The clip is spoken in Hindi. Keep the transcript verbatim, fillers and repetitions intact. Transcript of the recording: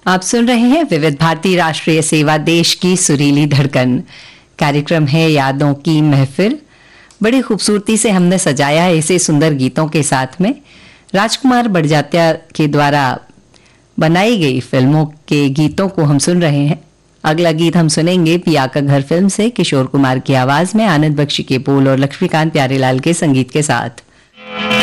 आप सुन रहे हैं विविध भारती राष्ट्रीय सेवा, देश की सुरीली धड़कन। कार्यक्रम है यादों की महफिल। बड़ी खूबसूरती से हमने सजाया है इसे सुंदर गीतों के साथ में। राजकुमार बड़जात्या के द्वारा बनाई गई फिल्मों के गीतों को हम सुन रहे हैं। अगला गीत हम सुनेंगे पिया का घर फिल्म से, किशोर कुमार की आवाज में, आनंद बख्शी के बोल और लक्ष्मीकांत प्यारेलाल के संगीत के साथ।